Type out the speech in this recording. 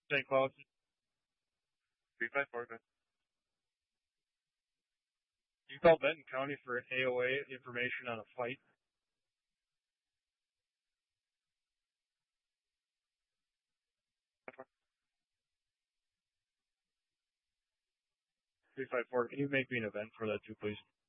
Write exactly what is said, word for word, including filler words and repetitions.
Saint Cloud. three five four. You call Benton County for an A O A information on a fight. three five four. Can you make me an event for that too, please?